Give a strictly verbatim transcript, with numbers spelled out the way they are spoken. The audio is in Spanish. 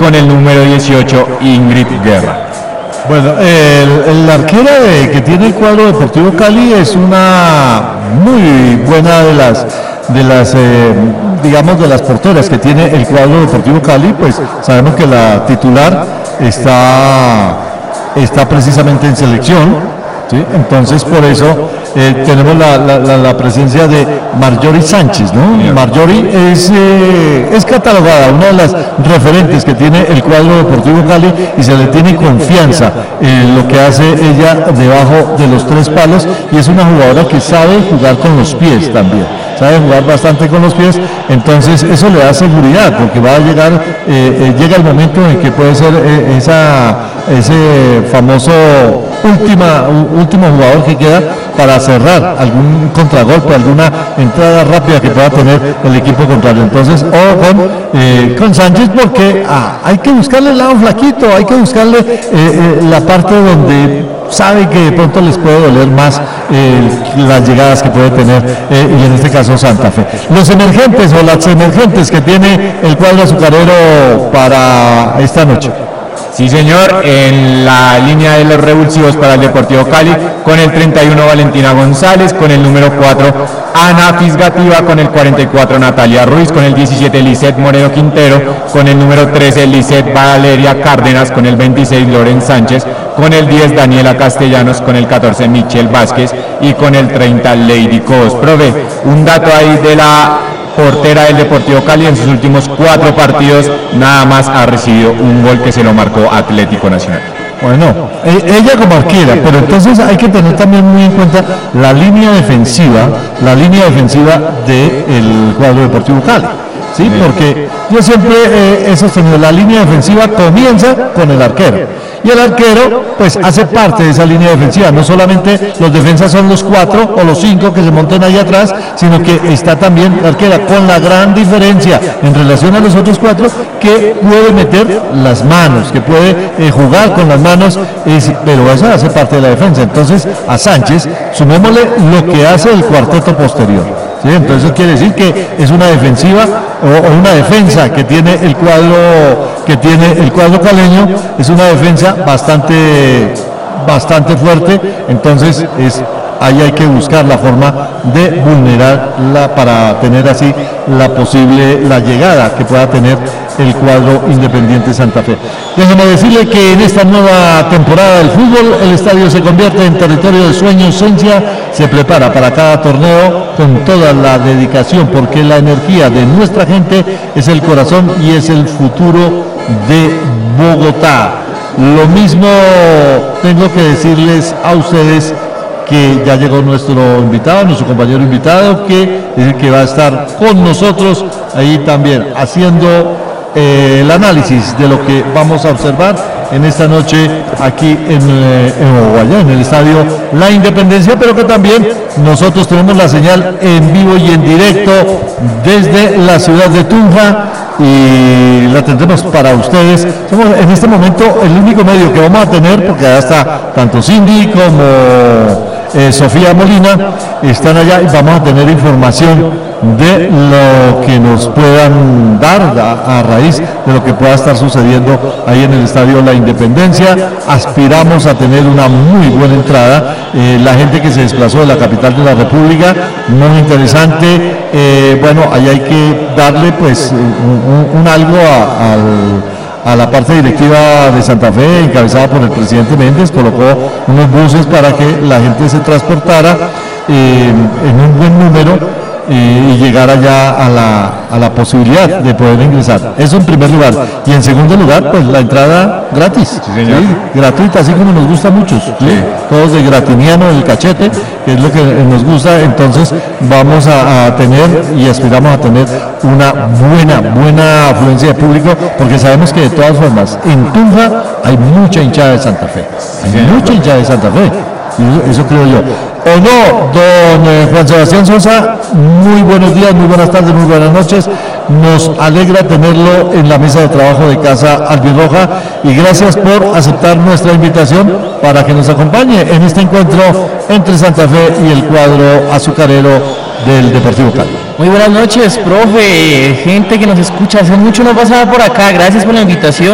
con el número dieciocho, Ingrid Guerra. Bueno, el, el arquera de, que tiene el cuadro Deportivo Cali es una muy buena de las, de las eh, digamos, de las porteras que tiene el cuadro Deportivo Cali. Pues sabemos que la titular está, está precisamente en selección. ¿Sí? Entonces por eso eh, tenemos la, la, la, la presencia de Marjorie Sánchez, ¿no? Yeah. Marjorie es, eh, es catalogada una de las referentes que tiene el cuadro Deportivo Cali y se le tiene confianza en lo que hace ella debajo de los tres palos, y es una jugadora que sabe jugar con los pies también, sabe jugar bastante con los pies, entonces eso le da seguridad porque va a llegar, eh, eh, llega el momento en que puede ser eh, esa, ese famoso última, último jugador que queda para cerrar algún contragolpe, alguna entrada rápida que pueda tener el equipo contrario. Entonces, o con, eh, con Sánchez, porque ah, hay que buscarle el lado flaquito, hay que buscarle eh, eh, la parte donde sabe que de pronto les puede doler más eh, las llegadas que puede tener, eh, y en este caso Santa Fe. Los emergentes o las emergentes que tiene el cuadro azucarero para esta noche. Sí, señor, en la línea de los revulsivos para el Deportivo Cali, con el treinta y uno Valentina González, con el número cuatro Ana Fisgativa, con el cuarenta y cuatro Natalia Ruiz, con el diecisiete Lisette Moreno Quintero, con el número trece Lisette Valeria Cárdenas, con el veintiséis Loren Sánchez, con el diez Daniela Castellanos, con el catorce Michelle Vázquez y con el treinta Lady Cos. Profe, un dato ahí de la portera del Deportivo Cali: en sus últimos cuatro partidos nada más ha recibido un gol, que se lo marcó Atlético Nacional. Bueno, ella como arquera, pero entonces hay que tener también muy en cuenta la línea defensiva, la línea defensiva del cuadro Deportivo Cali, ¿sí? Porque yo siempre eh, he sostenido, la línea defensiva comienza con el arquero, y el arquero pues hace parte de esa línea defensiva. No solamente los defensas son los cuatro o los cinco que se montan ahí atrás, sino que está también la arquera, con la gran diferencia en relación a los otros cuatro, que puede meter las manos, que puede eh, jugar con las manos, es, pero eso hace parte de la defensa. Entonces a Sánchez sumémosle lo que hace el cuarteto posterior, ¿sí? Entonces quiere decir que es una defensiva o, o una defensa que tiene el cuadro que tiene el cuadro caleño, es una defensa bastante bastante fuerte. Entonces es ahí hay que buscar la forma de vulnerarla para tener así la posible la llegada que pueda tener el cuadro Independiente Santa Fe. Déjeme decirle que en esta nueva temporada del fútbol el estadio se convierte en territorio de sueños. Esencia se prepara para cada torneo con toda la dedicación, porque la energía de nuestra gente es el corazón y es el futuro de Bogotá. Lo mismo tengo que decirles a ustedes, que ya llegó nuestro invitado, nuestro compañero invitado, que es el que va a estar con nosotros ahí también haciendo eh, el análisis de lo que vamos a observar en esta noche aquí en, eh, en Bogotá, en el estadio La Independencia, pero que también nosotros tenemos la señal en vivo y en directo desde la ciudad de Tunja, y la tendremos para ustedes. Somos en este momento el único medio que vamos a tener, porque allá está tanto Cindy como eh, Sofía Molina, están allá, y vamos a tener información de lo que nos puedan dar a, a raíz de lo que pueda estar sucediendo ahí en el estadio La Independencia. Aspiramos a tener una muy buena entrada. Eh, la gente que se desplazó de la capital de la República, muy interesante. Eh, bueno, ahí hay que darle pues un, un algo a, al, a la parte directiva de Santa Fe, encabezada por el presidente Méndez. Colocó unos buses para que la gente se transportara eh, en un buen número y llegar allá a la, a la posibilidad de poder ingresar. Eso en primer lugar. Y en segundo lugar, pues la entrada gratis, sí, señor. ¿Sí? Gratuita, así como nos gusta a muchos, ¿sí? Sí. Todos de gratiniano, el cachete, que es lo que nos gusta. Entonces vamos a, a tener y aspiramos a tener una buena, buena afluencia de público, porque sabemos que de todas formas en Tunja hay mucha hinchada de Santa Fe, hay sí, mucha hinchada de Santa Fe. Eso, eso creo yo. ¿O no, don eh, Juan Sebastián Sosa? Muy buenos días, muy buenas tardes, muy buenas noches. Nos alegra tenerlo en la mesa de trabajo de Casa Albirroja, y gracias por aceptar nuestra invitación para que nos acompañe en este encuentro entre Santa Fe y el cuadro azucarero del Deportivo Cali. Muy buenas noches, profe, gente que nos escucha. Hace mucho no pasaba por acá. Gracias por la invitación.